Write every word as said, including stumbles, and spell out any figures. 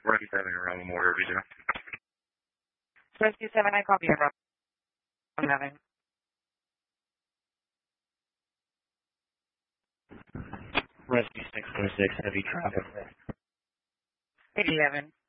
Rescue seven, around Memorial Regional. Rescue seven, I copy around eleven. Rescue six four six, heavy traffic. eight eleven.